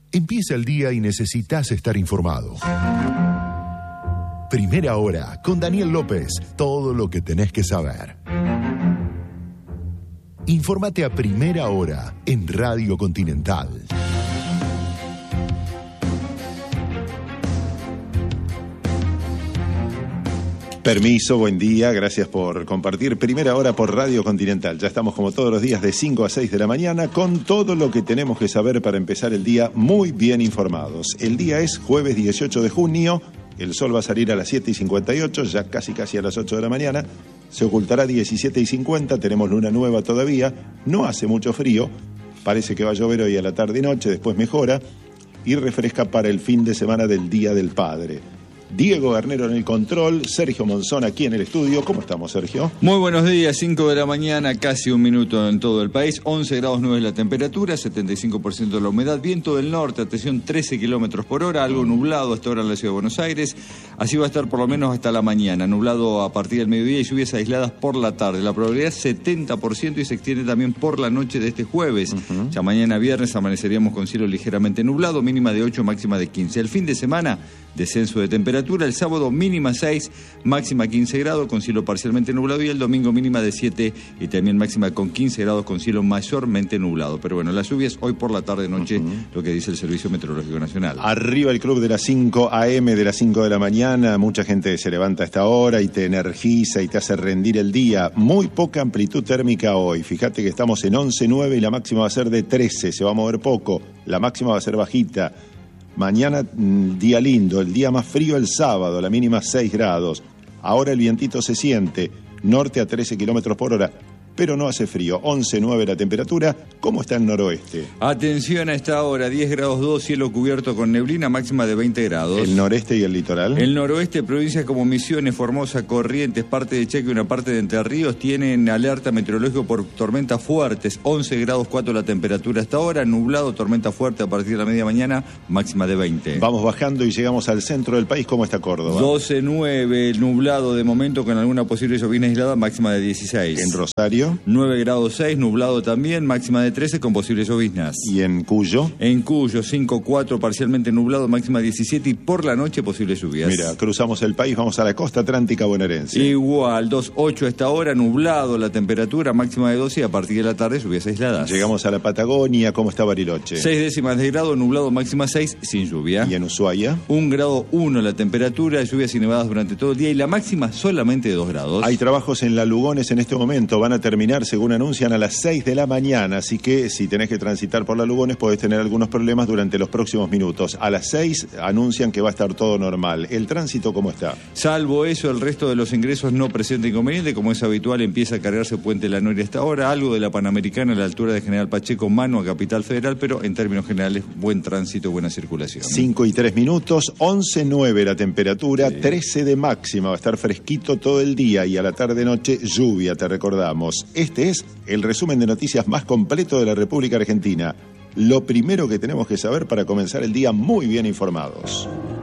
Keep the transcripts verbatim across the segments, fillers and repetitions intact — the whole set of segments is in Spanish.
Empieza el día y necesitas estar informado. Primera Hora, con Daniel López. Todo lo que tenés que saber. Infórmate a Primera Hora en Radio Continental. Permiso, buen día, gracias por compartir Primera Hora por Radio Continental. Ya estamos como todos los días de cinco a seis de la mañana con todo lo que tenemos que saber para empezar el día muy bien informados. El día es jueves dieciocho de junio, el sol va a salir a las siete y cincuenta y ocho, ya casi casi a las ocho de la mañana, se ocultará a diecisiete y cincuenta, tenemos luna nueva todavía, no hace mucho frío, parece que va a llover hoy a la tarde y noche, después mejora y refresca para el fin de semana del Día del Padre. Diego Garnero en el control, Sergio Monzón aquí en el estudio. ¿Cómo estamos, Sergio? Muy buenos días, cinco de la mañana, casi un minuto en todo el país, once grados nueve la temperatura, setenta y cinco por ciento de la humedad, viento del norte, atención, trece kilómetros por hora, algo nublado hasta ahora en la ciudad de Buenos Aires, así va a estar por lo menos hasta la mañana, nublado a partir del mediodía y lluvias aisladas por la tarde, la probabilidad setenta por ciento y se extiende también por la noche de este jueves, uh-huh. Ya mañana viernes amaneceríamos con cielo ligeramente nublado, mínima de ocho, máxima de quince, el fin de semana, descenso de temperatura. El sábado mínima seis, máxima quince grados con cielo parcialmente nublado y el domingo mínima de siete y también máxima con quince grados con cielo mayormente nublado. Pero bueno, las lluvias hoy por la tarde noche, uh-huh. Lo que dice el Servicio Meteorológico Nacional. Arriba el club de las cinco a eme de las cinco de la mañana, mucha gente se levanta a esta hora y te energiza y te hace rendir el día. Muy poca amplitud térmica hoy, fíjate que estamos en once nueve y la máxima va a ser de trece, se va a mover poco, la máxima va a ser bajita. Mañana, día lindo, el día más frío el sábado, la mínima seis grados. Ahora el vientito se siente, norte a trece kilómetros por hora, pero no hace frío. once nueve la temperatura. ¿Cómo está el noroeste? Atención a esta hora, diez grados dos, cielo cubierto con neblina, máxima de veinte grados. ¿El noreste y el litoral? El noroeste, provincias como Misiones, Formosa, Corrientes, parte de Chaco y una parte de Entre Ríos tienen alerta meteorológica por tormentas fuertes. once grados cuatro la temperatura hasta ahora, nublado, tormenta fuerte a partir de la media mañana, máxima de veinte. Vamos bajando y llegamos al centro del país. ¿Cómo está Córdoba? doce nueve, nublado de momento con alguna posible llovizna aislada, máxima de dieciséis. ¿En Rosario? nueve grados seis, nublado también, máxima de trece con posibles lloviznas. ¿Y en Cuyo? En Cuyo, cinco cuatro, parcialmente nublado, máxima diecisiete y por la noche posibles lluvias. Mira, cruzamos el país, vamos a la costa atlántica bonaerense. Igual, dos ocho a esta hora, nublado la temperatura, máxima de doce y a partir de la tarde lluvias aisladas. Llegamos a la Patagonia, ¿cómo está Bariloche? seis décimas de grado, nublado, máxima seis, sin lluvia. ¿Y en Ushuaia? un grado uno la temperatura, lluvias y nevadas durante todo el día y la máxima solamente de dos grados. Hay trabajos en la Lugones en este momento, van a terminar según anuncian a las seis de la mañana, así que si tenés que transitar por la Lugones podés tener algunos problemas durante los próximos minutos. A las seis anuncian que va a estar todo normal. ¿El tránsito cómo está? Salvo eso, el resto de los ingresos no presenta inconveniente, como es habitual empieza a cargarse Puente La Noria hasta ahora, algo de la Panamericana a la altura de General Pacheco, mano a Capital Federal, pero en términos generales buen tránsito, buena circulación. cinco y tres minutos, once nueve la temperatura, sí. trece de máxima, va a estar fresquito todo el día y a la tarde-noche lluvia, te recordamos. Este es el resumen de noticias más completo de la República Argentina. Lo primero que tenemos que saber para comenzar el día muy bien informados.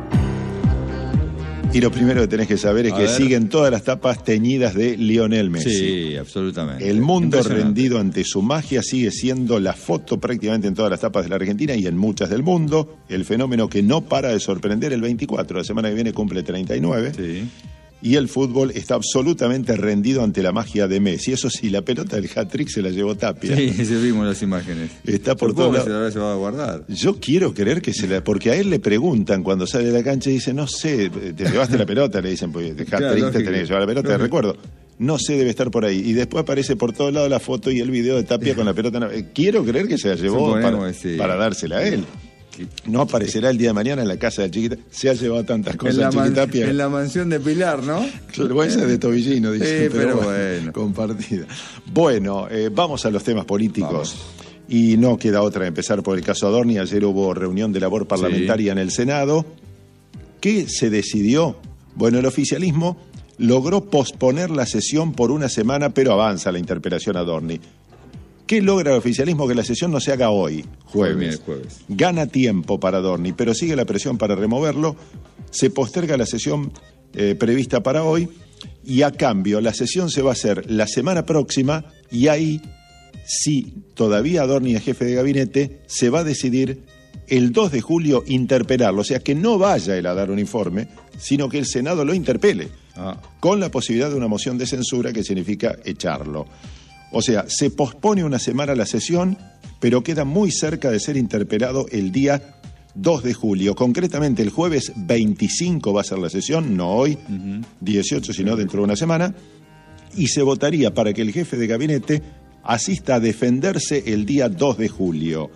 Y lo primero que tenés que saber es A que ver. siguen todas las tapas teñidas de Lionel Messi. Sí, absolutamente. El mundo rendido ante su magia sigue siendo la foto prácticamente en todas las tapas de la Argentina y en muchas del mundo. El fenómeno que no para de sorprender el veinticuatro, la semana que viene cumple treinta y nueve. Sí. Y el fútbol está absolutamente rendido ante la magia de Messi. Eso sí, la pelota del hat-trick se la llevó Tapia. Sí, sí vimos las imágenes. Está por todo lado. Se va a guardar. Yo quiero creer que se la... Porque a él le preguntan cuando sale de la cancha y dice, no sé, te llevaste la pelota, le dicen, pues de hat-trick claro, te tenés que llevar la pelota, te recuerdo. No sé, debe estar por ahí. Y después aparece por todos lados la foto y el video de Tapia con la pelota. Quiero creer que se la llevó para, sí. para dársela a él. No aparecerá el día de mañana en la casa del Chiquita. Se ha llevado tantas cosas en Chiquitapia. Man, en la mansión de Pilar, ¿no? Claro, esa es de Tobillino, dice. Sí, pero, pero bueno, bueno. Compartida. Bueno, eh, vamos a los temas políticos. Vamos. Y no queda otra de empezar por el caso Adorni. Ayer hubo reunión de labor parlamentaria sí. en el Senado. ¿Qué se decidió? Bueno, el oficialismo logró posponer la sesión por una semana, pero avanza la interpelación a Adorni. ¿Qué logra el oficialismo? Que la sesión no se haga hoy, jueves. jueves. Gana tiempo para Adorni, pero sigue la presión para removerlo. Se posterga la sesión eh, prevista para hoy y a cambio la sesión se va a hacer la semana próxima y ahí, si todavía Adorni es jefe de gabinete, se va a decidir el dos de julio interpelarlo, o sea, que no vaya él a dar un informe, sino que el Senado lo interpele, ah. con la posibilidad de una moción de censura que significa echarlo. O sea, se pospone una semana la sesión, pero queda muy cerca de ser interpelado el día dos de julio. Concretamente, el jueves veinticinco va a ser la sesión, no hoy, uh-huh. dieciocho, sino dentro de una semana, y se votaría para que el jefe de gabinete asista a defenderse el día dos de julio.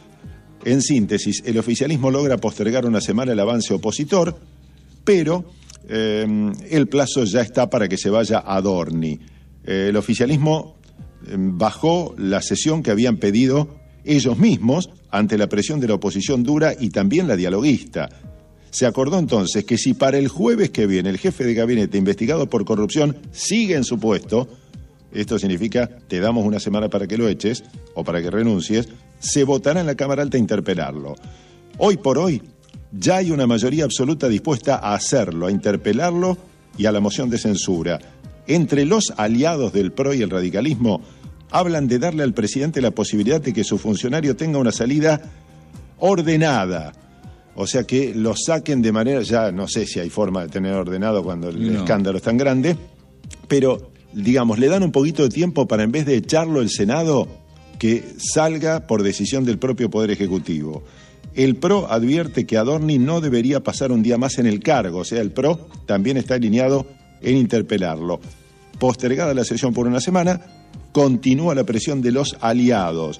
En síntesis, el oficialismo logra postergar una semana el avance opositor, pero eh, el plazo ya está para que se vaya a Adorni. Eh, el oficialismo eh, bajó la sesión que habían pedido ellos mismos ante la presión de la oposición dura y también la dialoguista. Se acordó entonces que si para el jueves que viene el jefe de gabinete investigado por corrupción sigue en su puesto, esto significa te damos una semana para que lo eches o para que renuncies, se votará en la Cámara Alta a interpelarlo. Hoy por hoy ya hay una mayoría absoluta dispuesta a hacerlo, a interpelarlo y a la moción de censura. Entre los aliados del P R O y el radicalismo hablan de darle al presidente la posibilidad de que su funcionario tenga una salida ordenada. O sea, que lo saquen de manera, ya no sé si hay forma de tener ordenado cuando el no. escándalo es tan grande, pero, digamos, le dan un poquito de tiempo para, en vez de echarlo el Senado, que salga por decisión del propio Poder Ejecutivo. El P R O advierte que Adorni no debería pasar un día más en el cargo, o sea, el P R O también está alineado en interpelarlo. Postergada la sesión por una semana, continúa la presión de los aliados.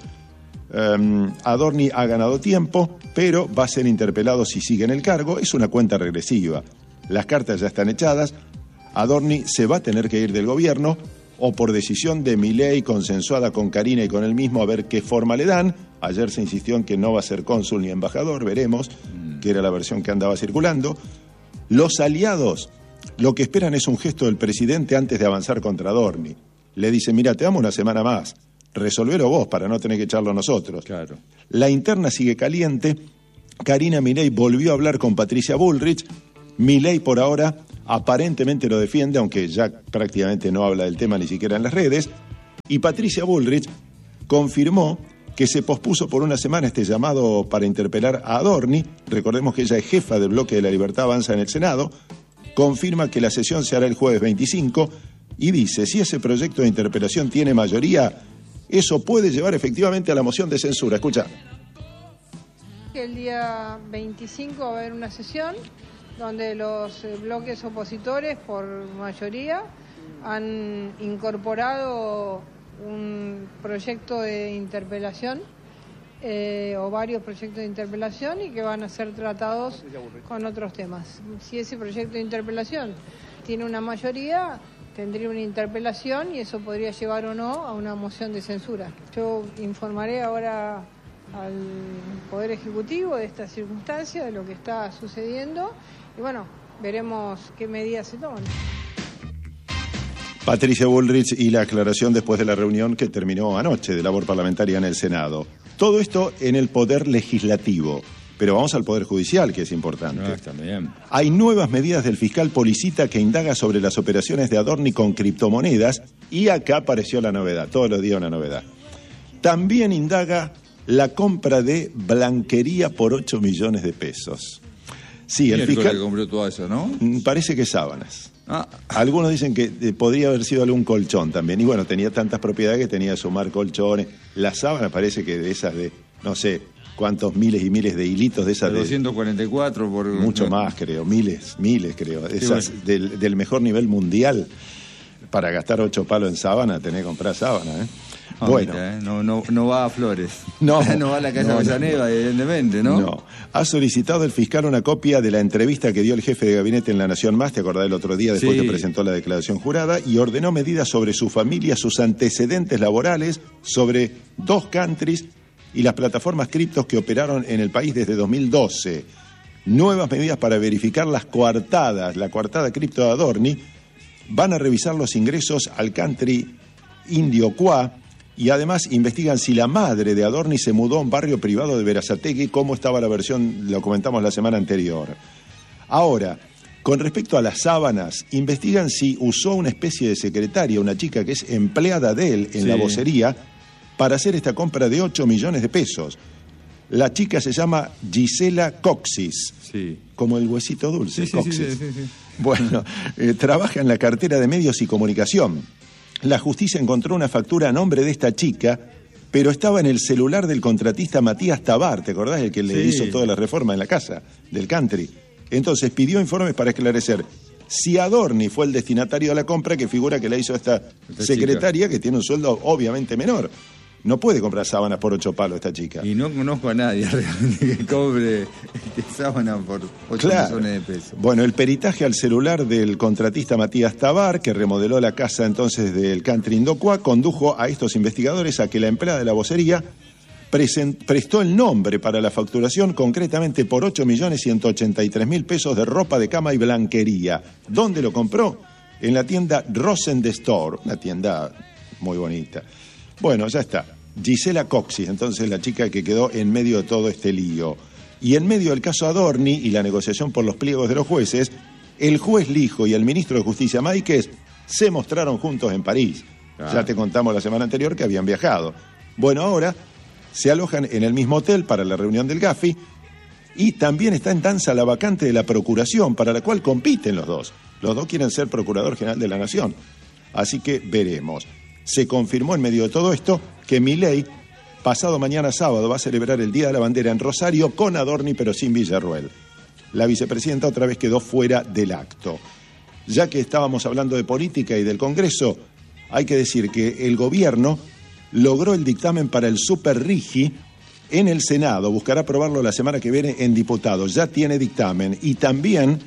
Um, Adorni ha ganado tiempo, pero va a ser interpelado si sigue en el cargo. Es una cuenta regresiva. Las cartas ya están echadas. Adorni se va a tener que ir del gobierno, o por decisión de Milei, consensuada con Karina y con él mismo, a ver qué forma le dan. Ayer se insistió en que no va a ser cónsul ni embajador, veremos, mm. que era la versión que andaba circulando. Los aliados lo que esperan es un gesto del presidente antes de avanzar contra Adorni. Le dice, mira, te damos una semana más, resolvelo vos para no tener que echarlo a nosotros. Claro. La interna sigue caliente. Karina Milei volvió a hablar con Patricia Bullrich. Milei por ahora aparentemente lo defiende, aunque ya prácticamente no habla del tema ni siquiera en las redes. Y Patricia Bullrich confirmó que se pospuso por una semana este llamado para interpelar a Adorni. Recordemos que ella es jefa del bloque de la Libertad Avanza en el Senado. Confirma que la sesión se hará el jueves veinticinco y dice, si ese proyecto de interpelación tiene mayoría, eso puede llevar efectivamente a la moción de censura. Escucha. El día veinticinco va a haber una sesión donde los bloques opositores, por mayoría, han incorporado un proyecto de interpelación eh, o varios proyectos de interpelación y que van a ser tratados con otros temas. Si ese proyecto de interpelación tiene una mayoría, tendría una interpelación y eso podría llevar o no a una moción de censura. Yo informaré ahora al Poder Ejecutivo de esta circunstancia, de lo que está sucediendo y bueno, veremos qué medidas se toman. Patricia Bullrich y la aclaración después de la reunión que terminó anoche de labor parlamentaria en el Senado. Todo esto en el Poder Legislativo. Pero vamos al Poder Judicial, que es importante. Ah, también. Hay nuevas medidas del fiscal Policita que indaga sobre las operaciones de Adorni con criptomonedas y acá apareció la novedad, todos los días una novedad. También indaga la compra de blanquería por ocho millones de pesos. Sí, el fiscal que compró todo eso, ¿no? Parece que sábanas. Ah. Algunos dicen que eh, podría haber sido algún colchón también. Y bueno, tenía tantas propiedades que tenía que sumar colchones. Las sábanas parece que de esas de, no sé, cuántos miles y miles de hilitos de esas de... doscientos cuarenta y cuatro por... Mucho no. más, creo. Miles, miles, creo. Sí, esas bueno. del, del mejor nivel mundial. Para gastar ocho palos en sábana, tenés que comprar sábana, ¿eh? Ah, bueno. Mira, ¿eh? No, no, no va a Flores. No, no va a la Casa no, Avellaneda, no, no. evidentemente, ¿no? No. Ha solicitado el fiscal una copia de la entrevista que dio el jefe de gabinete en La Nación Más, te acordás el otro día, después Sí. que presentó la declaración jurada, y ordenó medidas sobre su familia, sus antecedentes laborales, sobre dos countries y las plataformas criptos que operaron en el país desde dos mil doce. Nuevas medidas para verificar las coartadas, la coartada cripto de Adorni. Van a revisar los ingresos al country Indio Qua y además investigan si la madre de Adorni se mudó a un barrio privado de Berazategui, cómo estaba la versión, lo comentamos la semana anterior. Ahora, con respecto a las sábanas, investigan si usó una especie de secretaria, una chica que es empleada de él en Sí. la vocería, para hacer esta compra de ocho millones de pesos. La chica se llama Gisela Coxis, Sí. como el huesito dulce, Sí, sí, Coxis. sí, sí, sí, sí. Bueno, eh, trabaja en la cartera de Medios y Comunicación. La justicia encontró una factura a nombre de esta chica, pero estaba en el celular del contratista Matías Tabar, ¿te acordás? El que le Sí. hizo toda la reforma en la casa del country. Entonces pidió informes para esclarecer si Adorni fue el destinatario de la compra, que figura que la hizo esta, Esta secretaria que tiene un sueldo obviamente menor. No puede comprar sábanas por ocho palos esta chica. Y no conozco a nadie realmente que cobre este, sábana por ocho Claro. millones de pesos. Bueno, el peritaje al celular del contratista Matías Tabar, que remodeló la casa entonces del country Indocua, condujo a estos investigadores a que la empleada de la vocería presen- prestó el nombre para la facturación, concretamente por ocho millones ciento ochenta y tres mil pesos de ropa de cama y blanquería. ¿Dónde lo compró? En la tienda Rosen de Store, una tienda muy bonita. Bueno, ya está. Gisela Coxis, entonces la chica que quedó en medio de todo este lío. Y en medio del caso Adorni y la negociación por los pliegos de los jueces, el juez Lijo y el ministro de Justicia Máiquez se mostraron juntos en París. Ah. Ya te contamos la semana anterior que habían viajado. Bueno, ahora se alojan en el mismo hotel para la reunión del Gafi y también está en danza la vacante de la Procuración, para la cual compiten los dos. Los dos quieren ser Procurador General de la Nación. Así que veremos. Se confirmó en medio de todo esto que Milei, pasado mañana sábado, va a celebrar el Día de la Bandera en Rosario con Adorni pero sin Villarruel. La vicepresidenta otra vez quedó fuera del acto. Ya que estábamos hablando de política y del Congreso, hay que decir que el gobierno logró el dictamen para el Super Rigi en el Senado. Buscará aprobarlo la semana que viene en diputados. Ya tiene dictamen. Y también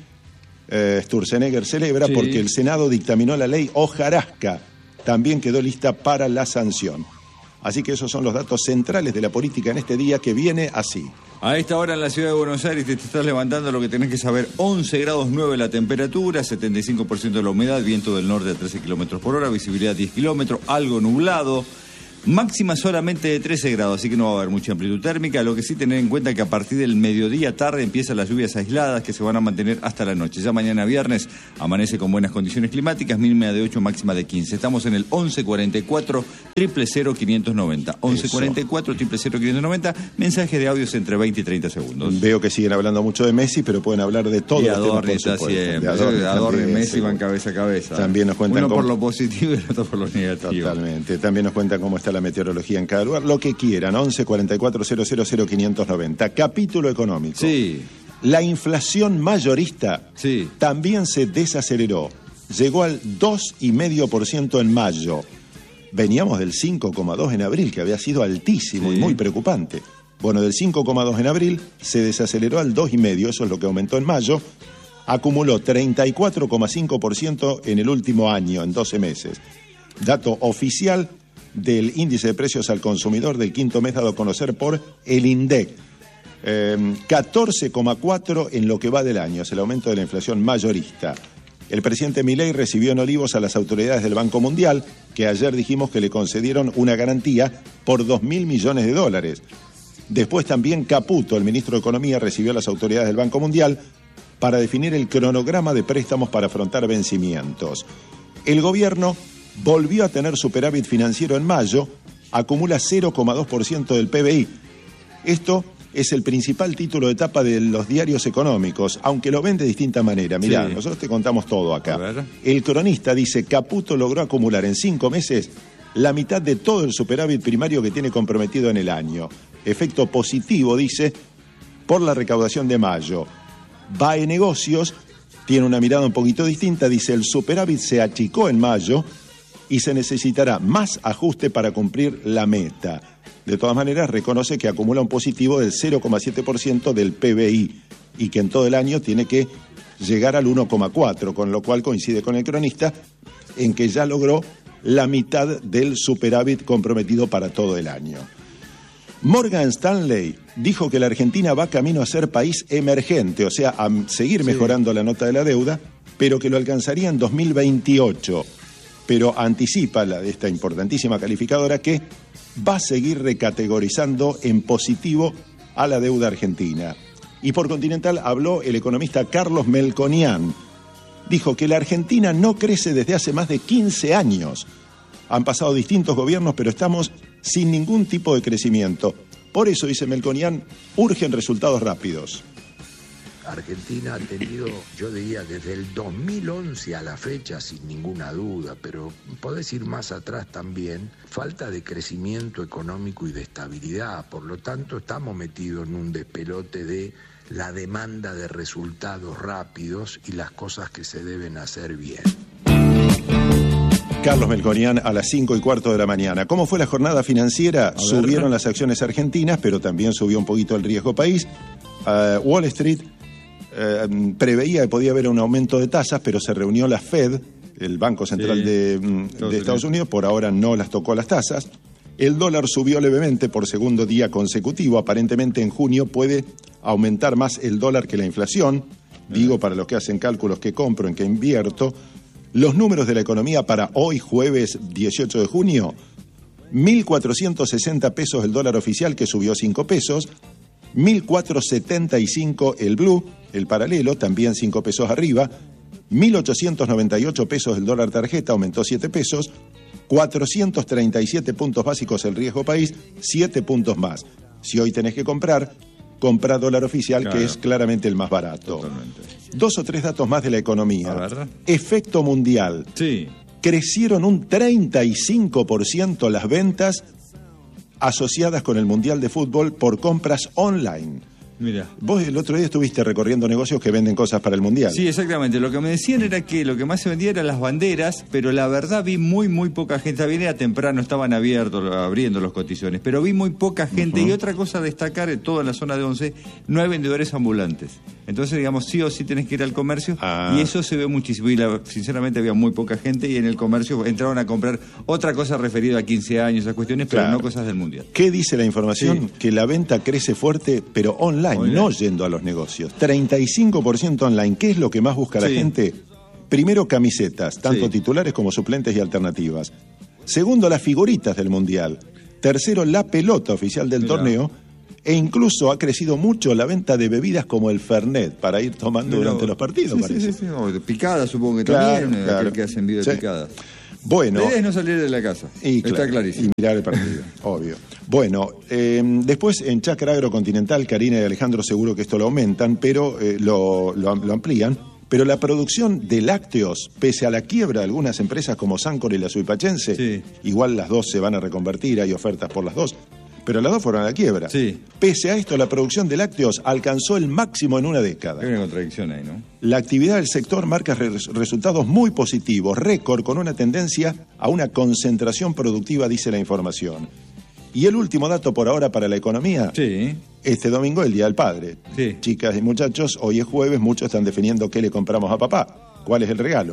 eh, Sturzenegger celebra Sí. porque el Senado dictaminó la ley Hojarasca. También quedó lista para la sanción. Así que esos son los datos centrales de la política en este día, que viene así. A esta hora en la ciudad de Buenos Aires te estás levantando lo que tenés que saber. once grados nueve la temperatura, setenta y cinco por ciento de la humedad, viento del norte a trece kilómetros por hora, visibilidad diez kilómetros, algo nublado. Máxima solamente de trece grados, así que no va a haber mucha amplitud térmica. Lo que sí tener en cuenta es que a partir del mediodía tarde empiezan las lluvias aisladas que se van a mantener hasta la noche. Ya mañana viernes amanece con buenas condiciones climáticas, mínima de ocho, máxima de quince. Estamos en el once cuarenta y cuatro, cero cero cero, quinientos noventa. once cuarenta y cuatro, cero cero cero, quinientos noventa. Mensajes de audios entre veinte y treinta segundos. Veo que siguen hablando mucho de Messi, pero pueden hablar de todo Y el tema, Adorni por está supuesto. siempre. De Adorni Adorni y también, Messi seguro. van cabeza a cabeza. También nos cuentan Uno cómo- por lo positivo y el otro por lo negativo. Totalmente. También nos cuentan cómo está la meteorología en cada lugar. Lo que quieran. once cuarenta y cuatro, cero cero cero, quinientos noventa. Capítulo económico. Sí, La inflación mayorista sí. también se desaceleró. Llegó al dos coma cinco por ciento en mayo. Veníamos del cinco coma dos en abril, que había sido altísimo Sí. y muy preocupante. Bueno, del cinco coma dos en abril se desaceleró al dos coma cinco, eso es lo que aumentó en mayo. Acumuló treinta y cuatro coma cinco por ciento en el último año, en doce meses. Dato oficial del índice de precios al consumidor del quinto mes dado a conocer por el INDEC. Eh, catorce coma cuatro en lo que va del año, es el aumento de la inflación mayorista. El presidente Milei recibió en Olivos a las autoridades del Banco Mundial, que ayer dijimos que le concedieron una garantía por dos mil millones de dólares. Después también Caputo, el ministro de Economía, recibió a las autoridades del Banco Mundial para definir el cronograma de préstamos para afrontar vencimientos. El gobierno volvió a tener superávit financiero en mayo, acumula cero coma dos por ciento del P B I. Esto es el principal título de tapa de los diarios económicos, aunque lo ven de distinta manera. Mirá, Sí. nosotros te contamos todo acá. A ver. El cronista dice, Caputo logró acumular en cinco meses la mitad de todo el superávit primario que tiene comprometido en el año. Efecto positivo, dice, por la recaudación de mayo. Bae Negocios tiene una mirada un poquito distinta, dice, el superávit se achicó en mayo y se necesitará más ajuste para cumplir la meta. De todas maneras, reconoce que acumula un positivo del cero coma siete por ciento del P B I y que en todo el año tiene que llegar al uno coma cuatro, con lo cual coincide con el cronista en que ya logró la mitad del superávit comprometido para todo el año. Morgan Stanley dijo que la Argentina va camino a ser país emergente, o sea, a seguir mejorando la nota de la deuda, pero que lo alcanzaría en dos mil veintiocho. Pero anticipa la de esta importantísima calificadora que va a seguir recategorizando en positivo a la deuda argentina. Y por Continental habló el economista Carlos Melconian. Dijo que la Argentina no crece desde hace más de quince años. Han pasado distintos gobiernos, pero estamos sin ningún tipo de crecimiento. Por eso, dice Melconian, urgen resultados rápidos. Argentina ha tenido, yo diría, desde el dos mil once a la fecha, sin ninguna duda, pero podés ir más atrás también, falta de crecimiento económico y de estabilidad. Por lo tanto, estamos metidos en un despelote de la demanda de resultados rápidos y las cosas que se deben hacer bien. Carlos Melconian a las cinco y cuarto de la mañana. ¿Cómo fue la jornada financiera? Subieron las acciones argentinas, pero también subió un poquito el riesgo país. Uh, Wall Street uh, preveía que podía haber un aumento de tasas, pero se reunió la Fed, el Banco Central sí, de, de Estados Unidos, por ahora no las tocó las tasas. El dólar subió levemente por segundo día consecutivo. Aparentemente en junio puede aumentar más el dólar que la inflación. Digo, para los que hacen cálculos, qué compro, en qué invierto. Los números de la economía para hoy, jueves dieciocho de junio, mil cuatrocientos sesenta pesos el dólar oficial, que subió cinco pesos, mil cuatrocientos setenta y cinco el blue, el paralelo, también cinco pesos arriba, mil ochocientos noventa y ocho pesos el dólar tarjeta, aumentó siete pesos, cuatrocientos treinta y siete puntos básicos el riesgo país, siete puntos más. Si hoy tenés que comprar, compra dólar oficial, claro, que es claramente el más barato. Totalmente. Dos o tres datos más de la economía. Efecto mundial. Sí. Crecieron un treinta y cinco por ciento las ventas asociadas con el Mundial de Fútbol por compras online. Mira. Vos el otro día estuviste recorriendo negocios que venden cosas para el Mundial. Sí, exactamente. Lo que me decían era que lo que más se vendía eran las banderas, pero la verdad vi muy, muy poca gente. Era temprano, estaban abiertos, abriendo los cotizones, pero vi muy poca gente. Uh-huh. Y otra cosa a destacar, en toda la zona de Once, no hay vendedores ambulantes. Entonces, digamos, sí o sí tenés que ir al comercio, ah. y eso se ve muchísimo. Y la, sinceramente había muy poca gente, y en el comercio entraron a comprar otra cosa referida a quince años, a cuestiones, pero claro, no cosas del Mundial. ¿Qué dice la información? Sí. Que la venta crece fuerte, pero online. Online. No yendo a los negocios. treinta y cinco por ciento online. ¿Qué es lo que más busca la sí. gente? Primero, camisetas, tanto sí. titulares como suplentes y alternativas. Segundo, las figuritas del Mundial. Tercero, la pelota oficial del Mira. torneo. E incluso ha crecido mucho la venta de bebidas como el Fernet para ir tomando Mira. durante los partidos, sí, parece. Sí, sí, sí. Picadas, supongo que claro, también. Claro. Que hacen video de sí. picadas. Bueno, la idea es no salir de la casa. Y, Está claro, clarísimo. Y mirar el partido, obvio. Bueno, eh, después en Chacra Agrocontinental, Karina y Alejandro seguro que esto lo aumentan, pero eh, lo, lo, lo amplían. Pero la producción de lácteos, pese a la quiebra de algunas empresas como Sancor y la Suipachense, sí. igual las dos se van a reconvertir, hay ofertas por las dos, pero las dos fueron a la quiebra. Sí. Pese a esto, la producción de lácteos alcanzó el máximo en una década. Hay una contradicción ahí, ¿no? La actividad del sector marca res- resultados muy positivos, récord, con una tendencia a una concentración productiva, dice la información. Y el último dato por ahora para la economía. Sí. Este domingo, el Día del Padre. Sí. Chicas y muchachos, hoy es jueves, muchos están definiendo qué le compramos a papá. ¿Cuál es el regalo?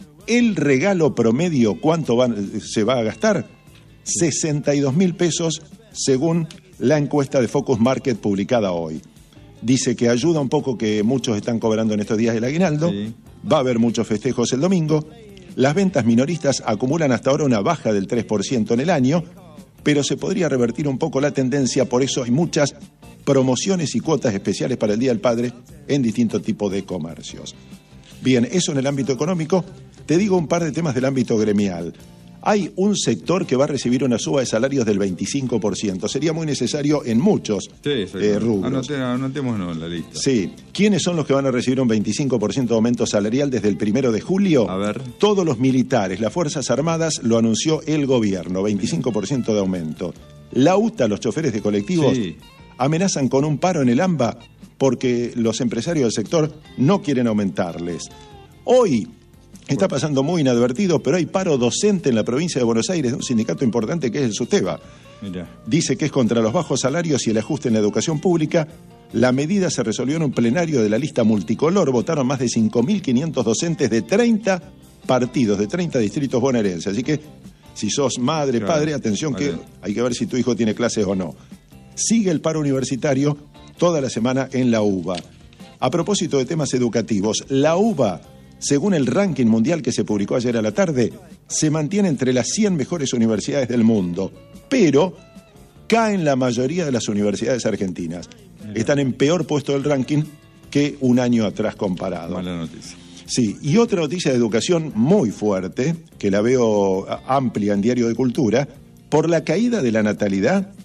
El regalo promedio, ¿cuánto van, se va a gastar? sesenta y dos mil pesos, según la encuesta de Focus Market publicada hoy. Dice que ayuda un poco que muchos están cobrando en estos días el aguinaldo. Sí. Va a haber muchos festejos el domingo. Las ventas minoristas acumulan hasta ahora una baja del tres por ciento en el año, pero se podría revertir un poco la tendencia, por eso hay muchas promociones y cuotas especiales para el Día del Padre en distintos tipos de comercios. Bien, eso en el ámbito económico. Te digo un par de temas del ámbito gremial. Hay un sector que va a recibir una suba de salarios del veinticinco por ciento. Sería muy necesario en muchos sí, eh, rubros. Anote, anotémonos la lista. Sí. ¿Quiénes son los que van a recibir un veinticinco por ciento de aumento salarial desde el primero de julio? A ver. Todos los militares, las Fuerzas Armadas, lo anunció el gobierno, veinticinco por ciento de aumento. La U T A, los choferes de colectivos, sí. amenazan con un paro en el AMBA porque los empresarios del sector no quieren aumentarles. Hoy está pasando muy inadvertido, pero hay paro docente en la provincia de Buenos Aires de un sindicato importante que es el SUTEBA. Mira. Dice que es contra los bajos salarios y el ajuste en la educación pública. La medida se resolvió en un plenario de la lista multicolor. Votaron más de cinco mil quinientos docentes de treinta partidos, de treinta distritos bonaerenses. Así que, si sos madre, claro, padre, atención vale. que hay que ver si tu hijo tiene clases o no. Sigue el paro universitario toda la semana en la UBA. A propósito de temas educativos, la UBA, según el ranking mundial que se publicó ayer a la tarde, se mantiene entre las cien mejores universidades del mundo, pero caen la mayoría de las universidades argentinas. Están en peor puesto del ranking que un año atrás comparado. Mala noticia. Sí, y otra noticia de educación muy fuerte, que la veo amplia en Diario de Cultura, por la caída de la natalidad,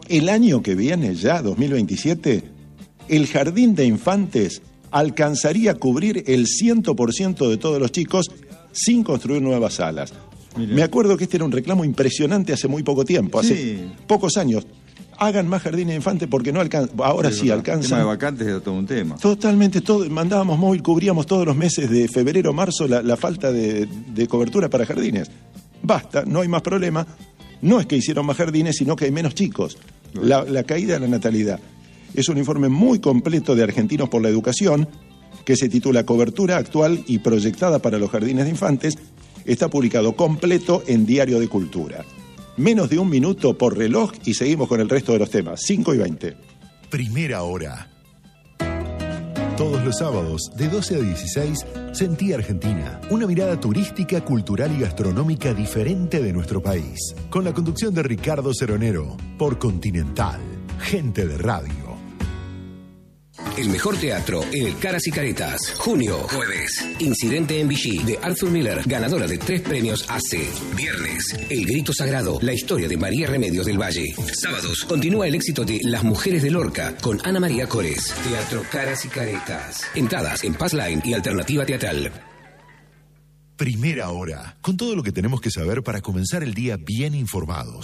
El año que viene, ya, dos mil veintisiete, el jardín de infantes alcanzaría a cubrir el cien por ciento de todos los chicos sin construir nuevas salas. Mirá. Me acuerdo que este era un reclamo impresionante hace muy poco tiempo, hace sí. pocos años. Hagan más jardines de infantes porque no alcanzan. Ahora sí, sí alcanzan. El tema de vacantes era todo un tema. Totalmente, todo, mandábamos móvil, cubríamos todos los meses de febrero, marzo la, la falta de, de cobertura para jardines. Basta, no hay más problema. No es que hicieron más jardines, sino que hay menos chicos. La, la caída de la natalidad. Es un informe muy completo de Argentinos por la Educación, que se titula Cobertura actual y proyectada para los jardines de infantes. Está publicado completo en Diario de Cultura. Menos de un minuto por reloj y seguimos con el resto de los temas. cinco y veinte. Primera hora. Todos los sábados, de doce a dieciséis, Sentí Argentina. Una mirada turística, cultural y gastronómica diferente de nuestro país. Con la conducción de Ricardo Ceronero, por Continental. Gente de radio. El mejor teatro en el Caras y Caretas. Junio, jueves. Incidente en Vichy, de Arthur Miller, ganadora de tres premios A C. Viernes, El Grito Sagrado, la historia de María Remedios del Valle. Sábados, continúa el éxito de Las Mujeres de Lorca, con Ana María Cores. Teatro Caras y Caretas. Entradas en Passline y Alternativa Teatral. Primera hora, con todo lo que tenemos que saber para comenzar el día bien informados.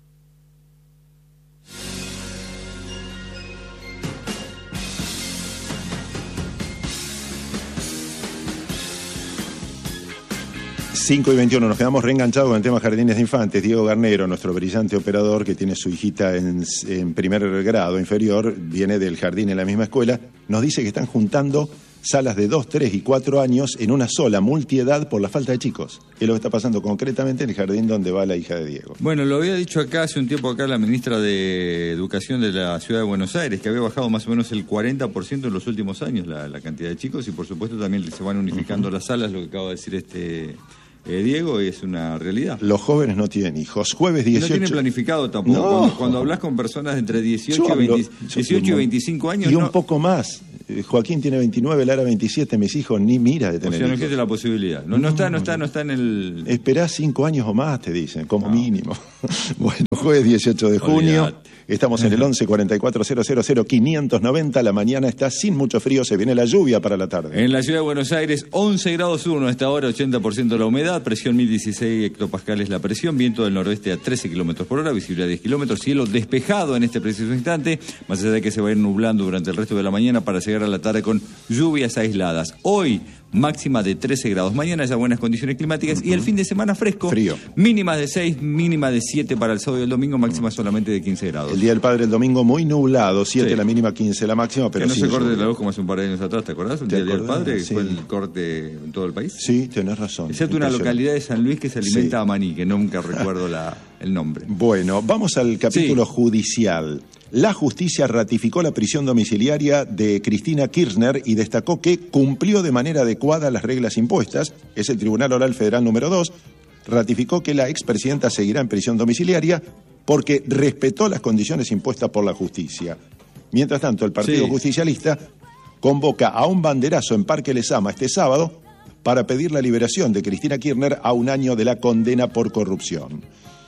cinco y veintiuno, nos quedamos reenganchados con el tema jardines de infantes. Diego Garnero, nuestro brillante operador que tiene su hijita en, en primer grado inferior, viene del jardín en la misma escuela, nos dice que están juntando salas de dos, tres y cuatro años en una sola multiedad por la falta de chicos. Es lo que está pasando concretamente en el jardín donde va la hija de Diego. Bueno, lo había dicho acá hace un tiempo acá la ministra de Educación de la Ciudad de Buenos Aires, que había bajado más o menos el cuarenta por ciento en los últimos años la, la cantidad de chicos y por supuesto también se van unificando uh-huh. las salas, lo que acaba de decir este... Eh, Diego, es una realidad. Los jóvenes no tienen hijos. Jueves dieciocho. No tienen planificado tampoco. No. Cuando, cuando hablas con personas de entre dieciocho, hablo, veinte, dieciocho y veinticinco años. Y no. un poco más. Joaquín tiene veintinueve, Lara veintisiete. Mis hijos ni mira de tener. O sea, no hijos. existe la posibilidad. No, no, no, está, no, está, no está en el. Esperá cinco años o más, te dicen, como no. mínimo. Bueno, jueves dieciocho de junio. Olvidate. Estamos en el once cuarenta y cuatro cero cero cero quinientos noventa. La mañana está sin mucho frío, se viene la lluvia para la tarde. En la ciudad de Buenos Aires, once grados uno a esta hora, ochenta por ciento la humedad, presión mil dieciséis hectopascales la presión, viento del noroeste a trece kilómetros por hora, visibilidad diez kilómetros, cielo despejado en este preciso instante, más allá de que se va a ir nublando durante el resto de la mañana para llegar a la tarde con lluvias aisladas. Hoy, máxima de trece grados. Mañana ya buenas condiciones climáticas uh-huh. y el fin de semana fresco. Frío. Mínimas de seis, mínima de siete para el sábado y el domingo, máxima uh-huh. solamente de quince grados. El Día del Padre el domingo muy nublado, siete sí. la mínima, quince la máxima, pero que no sí se corte la luz como hace un par de años atrás, ¿te acordás? El Día del Padre sí. fue el corte en todo el país. Sí, tenés razón. Excepto una localidad de San Luis que se alimenta sí. a maní, que nunca recuerdo la, el nombre. Bueno, vamos al capítulo sí. judicial. La justicia ratificó la prisión domiciliaria de Cristina Kirchner y destacó que cumplió de manera adecuada las reglas impuestas. Es el Tribunal Oral Federal número dos. Ratificó que la expresidenta seguirá en prisión domiciliaria porque respetó las condiciones impuestas por la justicia. Mientras tanto, el Partido sí. Justicialista convoca a un banderazo en Parque Lezama este sábado para pedir la liberación de Cristina Kirchner a un año de la condena por corrupción.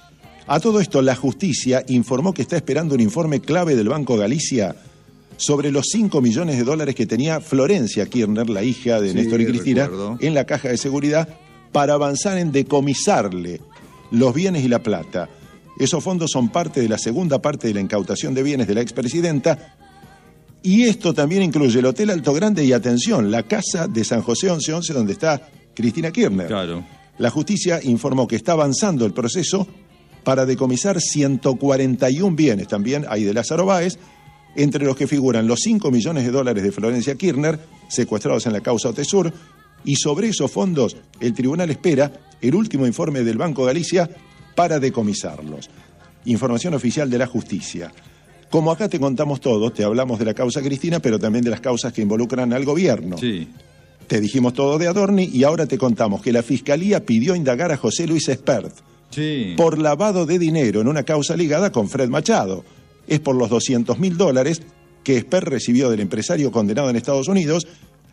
A todo esto, la justicia informó que está esperando un informe clave del Banco Galicia sobre los cinco millones de dólares que tenía Florencia Kirchner, la hija de sí, Néstor y Cristina, recuerdo. en la caja de seguridad para avanzar en decomisarle los bienes y la plata. Esos fondos son parte de la segunda parte de la incautación de bienes de la expresidenta y esto también incluye el Hotel Alto Grande y, atención, la casa de San José once once donde está Cristina Kirchner. Claro. La justicia informó que está avanzando el proceso para decomisar ciento cuarenta y uno bienes, también hay de Lázaro Báez, entre los que figuran los cinco millones de dólares de Florencia Kirchner, secuestrados en la causa Otesur, y sobre esos fondos el tribunal espera el último informe del Banco Galicia para decomisarlos. Información oficial de la justicia. Como acá te contamos todo, te hablamos de la causa Cristina, pero también de las causas que involucran al gobierno. Sí. Te dijimos todo de Adorni y ahora te contamos que la Fiscalía pidió indagar a José Luis Espert sí. por lavado de dinero en una causa ligada con Fred Machado. Es por los doscientos mil dólares que Espert recibió del empresario condenado en Estados Unidos.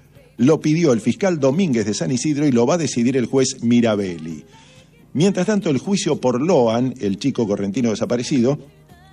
Lo pidió el fiscal Domínguez de San Isidro y lo va a decidir el juez Mirabelli. Mientras tanto, el juicio por Loan, el chico correntino desaparecido,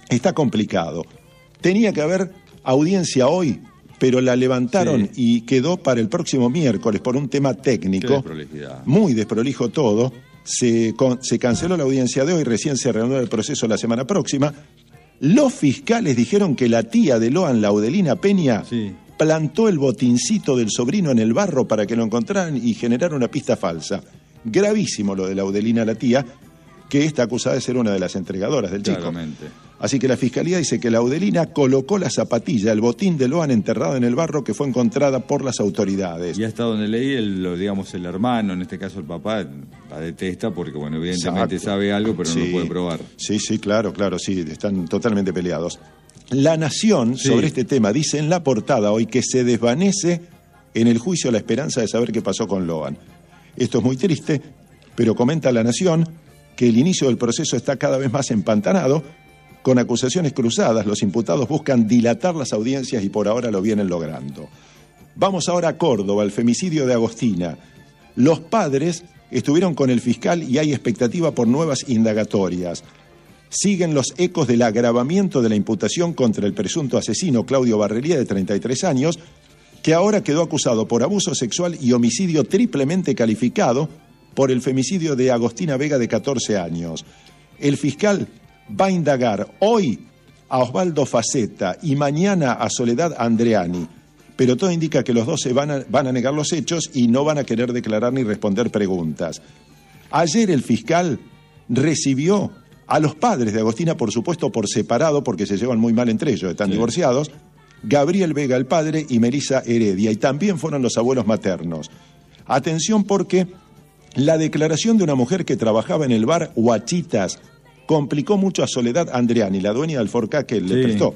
está complicado. Tenía que haber audiencia hoy, pero la levantaron sí. y quedó para el próximo miércoles por un tema técnico. Muy desprolijo todo. Se, con, se canceló la audiencia de hoy, recién se reanuda el proceso la semana próxima. Los fiscales dijeron que la tía de Loan, Laudelina Peña, sí. plantó el botincito del sobrino en el barro para que lo encontraran y generar una pista falsa. Gravísimo lo de Laudelina, la tía, que está acusada de ser una de las entregadoras del chico. Claramente. Así que la fiscalía dice que Laudelina colocó la zapatilla, el botín de Loan enterrado en el barro, que fue encontrada por las autoridades. Y hasta donde leí, el, digamos, el hermano, en este caso el papá, la detesta porque, bueno, evidentemente Exacto. sabe algo, pero sí. no lo puede probar. Sí, sí, claro, claro, sí, están totalmente peleados. La Nación, sí. sobre este tema, dice en la portada hoy que se desvanece en el juicio la esperanza de saber qué pasó con Loan. Esto es muy triste, pero comenta La Nación que el inicio del proceso está cada vez más empantanado, con acusaciones cruzadas. Los imputados buscan dilatar las audiencias y por ahora lo vienen logrando. Vamos ahora a Córdoba, el femicidio de Agostina. Los padres estuvieron con el fiscal y hay expectativa por nuevas indagatorias. Siguen los ecos del agravamiento de la imputación contra el presunto asesino Claudio Barrelie, de treinta y tres años, que ahora quedó acusado por abuso sexual y homicidio triplemente calificado por el femicidio de Agostina Vega, de catorce años. El fiscal va a indagar hoy a Osvaldo Faceta y mañana a Soledad Andreani, pero todo indica que los dos se van a, van a negar los hechos y no van a querer declarar ni responder preguntas. Ayer el fiscal recibió a los padres de Agostina, por supuesto por separado, porque se llevan muy mal entre ellos, están sí. divorciados, Gabriel Vega el padre y Melissa Heredia, y también fueron los abuelos maternos. Atención, porque la declaración de una mujer que trabajaba en el bar Huachitas complicó mucho a Soledad Andreani, la dueña del Forcá que le sí. prestó.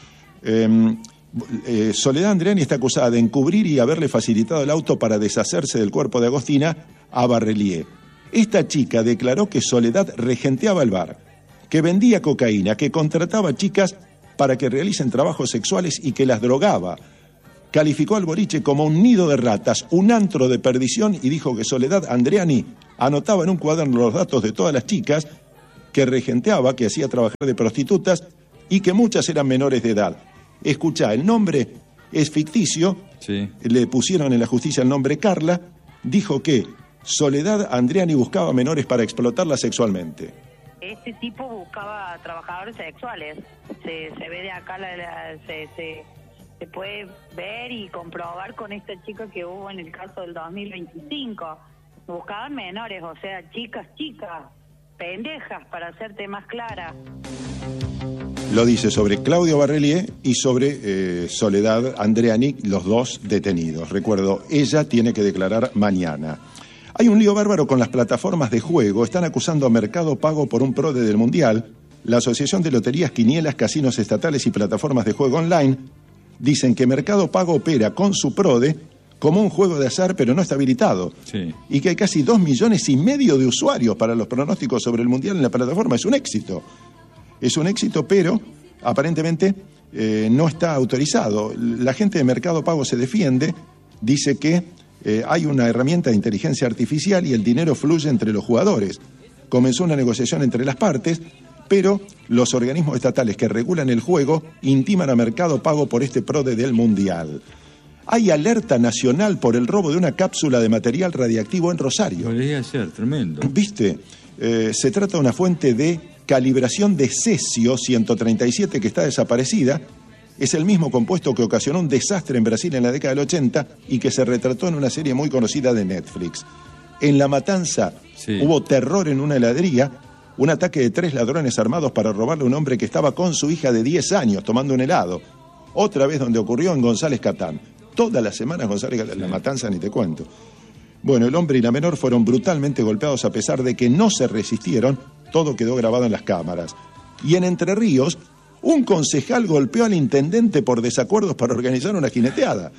Eh, eh, Soledad Andreani está acusada de encubrir y haberle facilitado el auto para deshacerse del cuerpo de Agostina a Barrelie. Esta chica declaró que Soledad regenteaba el bar, que vendía cocaína, que contrataba chicas para que realicen trabajos sexuales y que las drogaba. Calificó al boliche como un nido de ratas, un antro de perdición, y dijo que Soledad Andreani anotaba en un cuaderno los datos de todas las chicas que regenteaba, que hacía trabajar de prostitutas y que muchas eran menores de edad. Escuchá, el nombre es ficticio, sí. le pusieron en la justicia el nombre Carla, dijo que Soledad Andreani buscaba menores para explotarlas sexualmente. Este tipo buscaba trabajadores sexuales, se, se ve de acá, la, la, se, se, se puede ver y comprobar con esta chica que hubo en el caso del dos mil veinticinco, buscaban menores, o sea, chicas, chicas, pendejas, para hacerte más clara. Lo dice sobre Claudio Barrelie y sobre eh, Soledad Andreani, los dos detenidos. Recuerdo, ella tiene que declarar mañana. Hay un lío bárbaro con las plataformas de juego. Están acusando a Mercado Pago por un PRODE del Mundial. La Asociación de Loterías, Quinielas, Casinos Estatales y Plataformas de Juego Online dicen que Mercado Pago opera con su PRODE como un juego de azar, pero no está habilitado. Sí. Y que hay casi dos millones y medio de usuarios para los pronósticos sobre el Mundial en la plataforma. Es un éxito. Es un éxito, pero aparentemente eh, no está autorizado. La gente de Mercado Pago se defiende, dice que eh, hay una herramienta de inteligencia artificial y el dinero fluye entre los jugadores. Comenzó una negociación entre las partes, pero los organismos estatales que regulan el juego intiman a Mercado Pago por este PRODE del Mundial. Hay alerta nacional por el robo de una cápsula de material radiactivo en Rosario. Podría ser, tremendo. ¿Viste? Eh, se trata de una fuente de calibración de cesio ciento treinta y siete que está desaparecida. Es el mismo compuesto que ocasionó un desastre en Brasil en la década del ochenta y que se retrató en una serie muy conocida de Netflix. En La Matanza sí. hubo terror en una heladería, un ataque de tres ladrones armados para robarle a un hombre que estaba con su hija de diez años tomando un helado. Otra vez donde ocurrió en González Catán. Todas las semanas González Catán, sí. La Matanza ni te cuento. Bueno, el hombre y la menor fueron brutalmente golpeados a pesar de que no se resistieron. Todo quedó grabado en las cámaras. Y en Entre Ríos, un concejal golpeó al intendente por desacuerdos para organizar una jineteada.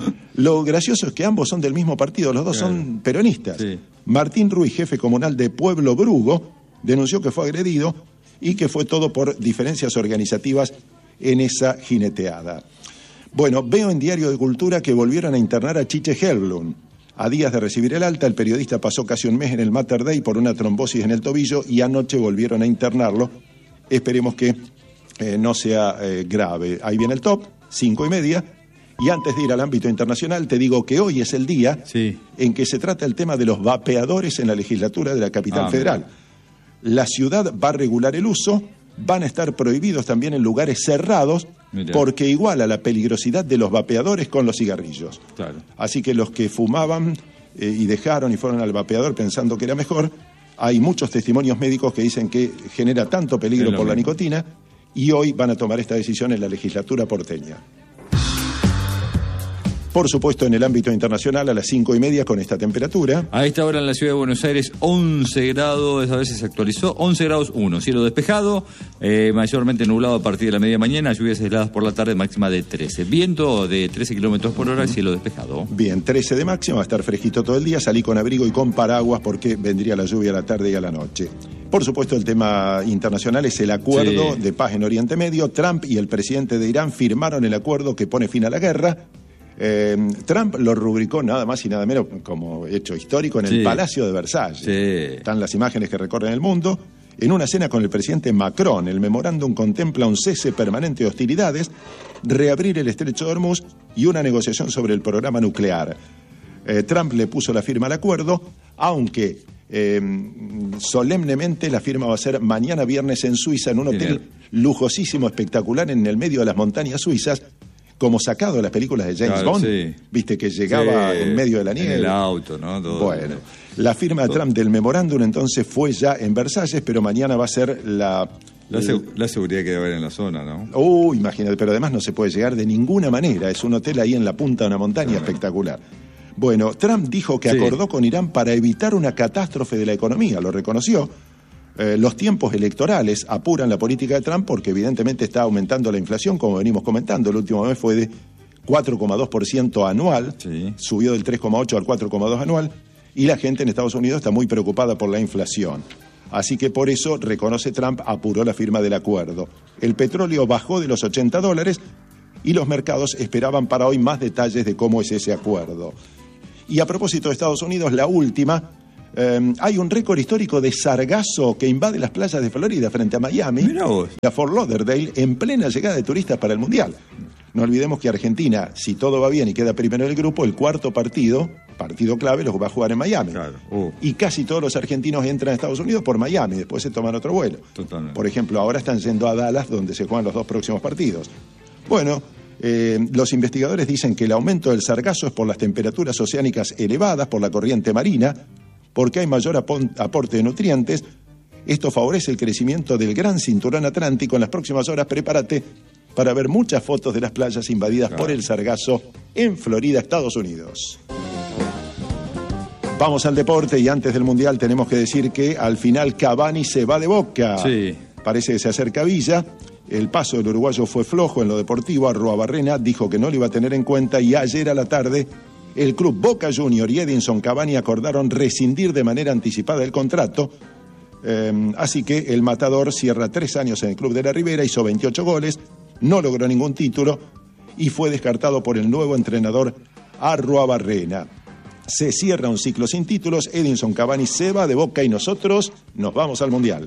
Lo gracioso es que ambos son del mismo partido, los dos claro. son peronistas. Sí. Martín Ruiz, jefe comunal de Pueblo Brugo, denunció que fue agredido y que fue todo por diferencias organizativas en esa jineteada. Bueno, veo en Diario de Cultura que volvieron a internar a Chiche Herlund. A días de recibir el alta, el periodista pasó casi un mes en el Mater Dei por una trombosis en el tobillo y anoche volvieron a internarlo. Esperemos que eh, no sea eh, grave. Ahí viene el top, cinco y media. Y antes de ir al ámbito internacional, te digo que hoy es el día sí. en que se trata el tema de los vapeadores en la legislatura de la capital ah, federal. Mira. La ciudad va a regular el uso, van a estar prohibidos también en lugares cerrados, mira. Porque iguala la peligrosidad de los vapeadores con los cigarrillos. Claro. Así que los que fumaban eh, y dejaron y fueron al vapeador pensando que era mejor, hay muchos testimonios médicos que dicen que genera tanto peligro por mismo. La nicotina, y hoy van a tomar esta decisión en la legislatura porteña. Por supuesto, en el ámbito internacional, a las cinco y media con esta temperatura. A esta hora en la ciudad de Buenos Aires, once grados, a veces se actualizó, once grados uno, cielo despejado, eh, mayormente nublado a partir de la media mañana, lluvias aisladas por la tarde, máxima de trece. Viento de trece kilómetros por hora, cielo despejado. Bien, trece de máxima, va a estar fresquito todo el día, salí con abrigo y con paraguas porque vendría la lluvia a la tarde y a la noche. Por supuesto, el tema internacional es el acuerdo sí. de paz en Oriente Medio. Trump y el presidente de Irán firmaron el acuerdo que pone fin a la guerra. Eh, Trump lo rubricó nada más y nada menos como hecho histórico en sí. el Palacio de Versalles. Sí. Están las imágenes que recorren el mundo. En una cena con el presidente Macron, el memorándum contempla un cese permanente de hostilidades, reabrir el estrecho de Hormuz y una negociación sobre el programa nuclear. Eh, Trump le puso la firma al acuerdo, aunque eh, solemnemente la firma va a ser mañana viernes en Suiza, en un hotel Genial. lujosísimo, espectacular en el medio de las montañas suizas, como sacado de las películas de James claro, Bond, sí. viste que llegaba sí, en medio de la nieve. En el auto, ¿no? Todo bueno, la firma de Trump del memorándum entonces fue ya en Versalles, pero mañana va a ser la... La, se, la seguridad que debe haber en la zona, ¿no? Uh, imagínate, pero además no se puede llegar de ninguna manera, es un hotel ahí en la punta de una montaña sí. espectacular. Bueno, Trump dijo que sí. acordó con Irán para evitar una catástrofe de la economía, lo reconoció. Eh, los tiempos electorales apuran la política de Trump porque evidentemente está aumentando la inflación, como venimos comentando. El último mes fue de cuatro coma dos por ciento anual, sí. subió del tres coma ocho al cuatro coma dos anual, y la gente en Estados Unidos está muy preocupada por la inflación. Así que por eso, reconoce Trump, apuró la firma del acuerdo. El petróleo bajó de los ochenta dólares y los mercados esperaban para hoy más detalles de cómo es ese acuerdo. Y a propósito de Estados Unidos, la última... Um, hay un récord histórico de sargazo que invade las playas de Florida frente a Miami y a Fort Lauderdale en plena llegada de turistas para el Mundial. No olvidemos que Argentina, si todo va bien y queda primero en el grupo, el cuarto partido, partido clave, los va a jugar en Miami. Claro. Uh. Y casi todos los argentinos entran a Estados Unidos por Miami, después se toman otro vuelo. Totalmente. Por ejemplo, ahora están yendo a Dallas, donde se juegan los dos próximos partidos. Bueno... Eh, los investigadores dicen que el aumento del sargazo es por las temperaturas oceánicas elevadas, por la corriente marina, porque hay mayor aporte de nutrientes. Esto favorece el crecimiento del gran cinturón atlántico. En las próximas horas prepárate para ver muchas fotos de las playas invadidas claro. por el sargazo en Florida, Estados Unidos. Vamos al deporte y antes del Mundial tenemos que decir que al final Cavani se va de Boca. Sí. Parece que se acerca Villa. El paso del uruguayo fue flojo en lo deportivo. Arruabarrena dijo que no lo iba a tener en cuenta y ayer a la tarde el club Boca Junior y Edinson Cavani acordaron rescindir de manera anticipada el contrato. Eh, así que el matador cierra tres años en el club de la Ribera, hizo veintiocho goles, no logró ningún título y fue descartado por el nuevo entrenador Arruabarrena. Se cierra un ciclo sin títulos, Edinson Cavani se va de Boca y nosotros nos vamos al Mundial.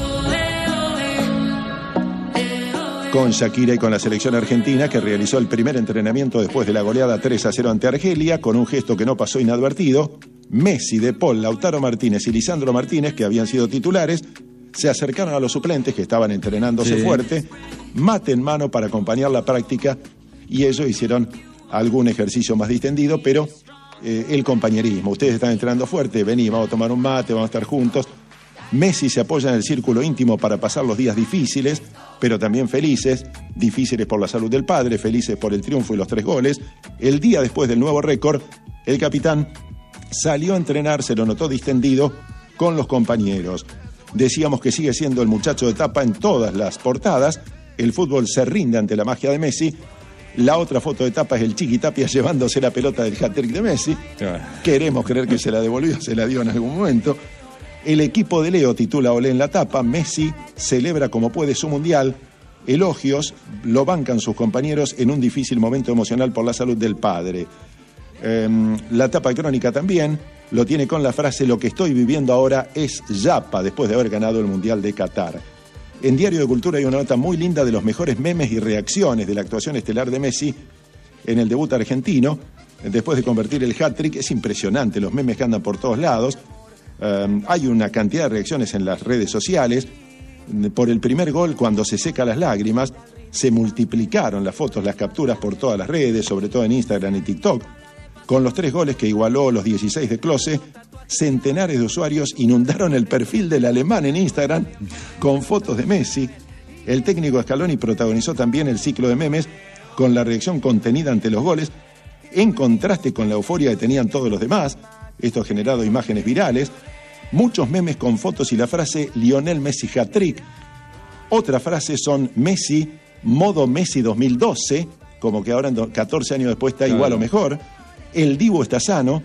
Con Shakira y con la selección argentina, que realizó el primer entrenamiento después de la goleada tres a cero ante Argelia, con un gesto que no pasó inadvertido, Messi, De Paul, Lautaro Martínez y Lisandro Martínez, que habían sido titulares, se acercaron a los suplentes que estaban entrenándose sí. fuerte, mate en mano para acompañar la práctica, y ellos hicieron algún ejercicio más distendido, pero eh, el compañerismo. Ustedes están entrenando fuerte, vení, vamos a tomar un mate, vamos a estar juntos. Messi se apoya en el círculo íntimo para pasar los días difíciles, pero también felices, difíciles por la salud del padre, felices por el triunfo y los tres goles. El día después del nuevo récord, el capitán salió a entrenar, se lo notó distendido con los compañeros. Decíamos que sigue siendo el muchacho de tapa en todas las portadas. El fútbol se rinde ante la magia de Messi. La otra foto de tapa es el Chiqui Tapia llevándose la pelota del hat-trick de Messi. Queremos creer que se la devolvió, se la dio en algún momento. El equipo de Leo titula Olé en la tapa. Messi celebra como puede su mundial. Elogios lo bancan sus compañeros en un difícil momento emocional por la salud del padre. Eh, la tapa crónica también lo tiene con la frase: lo que estoy viviendo ahora es yapa, después de haber ganado el Mundial de Qatar. En Diario de Cultura hay una nota muy linda de los mejores memes y reacciones de la actuación estelar de Messi en el debut argentino. Después de convertir el hat-trick, es impresionante los memes que andan por todos lados. Um, hay una cantidad de reacciones en las redes sociales. Por el primer gol, cuando se seca las lágrimas, se multiplicaron las fotos, las capturas por todas las redes, sobre todo en Instagram y TikTok. Con los tres goles que igualó los dieciséis de Klose, centenares de usuarios inundaron el perfil del alemán en Instagram con fotos de Messi. El técnico Scaloni protagonizó también el ciclo de memes con la reacción contenida ante los goles, en contraste con la euforia que tenían todos los demás. Esto ha generado imágenes virales, muchos memes con fotos y la frase Lionel Messi hat-trick. Otra frase son Messi, modo Messi dos mil doce, como que ahora catorce años después está igual o mejor. El Divo está sano.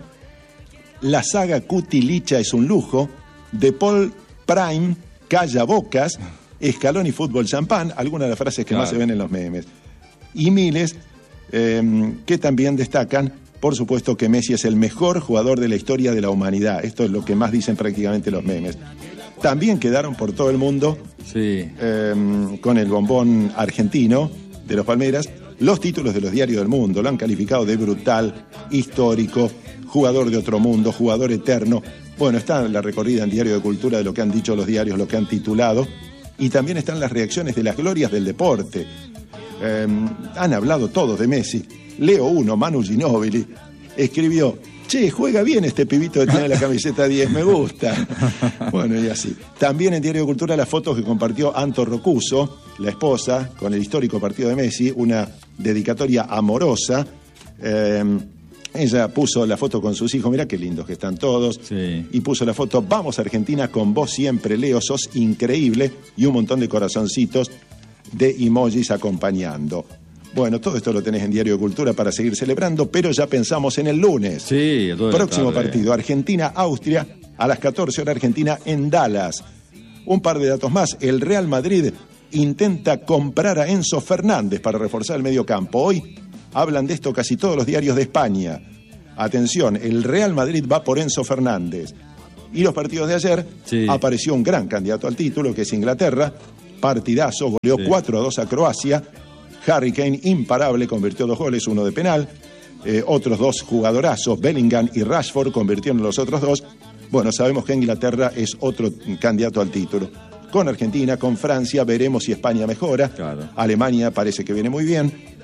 La saga Cuti Licha es un lujo. De Paul Prime, calla bocas. Scaloni fútbol champán, algunas de las frases que claro. más se ven en los memes. Y miles eh, que también destacan, por supuesto, que Messi es el mejor jugador de la historia de la humanidad. Esto es lo que más dicen prácticamente los memes. También quedaron por todo el mundo sí. eh, con el bombón argentino de los Palmeras los títulos de los diarios del mundo. Lo han calificado de brutal, histórico, jugador de otro mundo, jugador eterno. Bueno, está la recorrida en Diario de Cultura de lo que han dicho los diarios, lo que han titulado. Y también están las reacciones de las glorias del deporte. Eh, han hablado todos de Messi. Leo uno, Manu Ginóbili, escribió: che, juega bien este pibito que tiene la camiseta diez, me gusta. Bueno, y así. También en Diario de Cultura las fotos que compartió Anto Rocuso, la esposa, con el histórico partido de Messi, una dedicatoria amorosa. Eh, ella puso la foto con sus hijos, mirá qué lindos que están todos. Sí. Y puso la foto: vamos Argentina, con vos siempre, Leo, sos increíble. Y un montón de corazoncitos de emojis acompañando. Bueno, todo esto lo tenés en Diario de Cultura para seguir celebrando, pero ya pensamos en el lunes. Sí, próximo partido, Argentina-Austria, a las catorce horas Argentina en Dallas. Un par de datos más: el Real Madrid intenta comprar a Enzo Fernández para reforzar el mediocampo. Hoy hablan de esto casi todos los diarios de España. Atención, el Real Madrid va por Enzo Fernández. Y los partidos de ayer, sí. apareció un gran candidato al título, que es Inglaterra. Partidazo, goleó sí. cuatro a dos a Croacia. Harry Kane, imparable, convirtió dos goles, uno de penal. Eh, otros dos jugadorazos, Bellingham y Rashford, convirtieron los otros dos. Bueno, sabemos que Inglaterra es otro candidato al título. Con Argentina, con Francia, veremos si España mejora. Claro. Alemania parece que viene muy bien.